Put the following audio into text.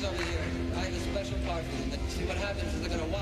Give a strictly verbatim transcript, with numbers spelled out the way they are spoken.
over here. I have a special part for them. See what happens is they're gonna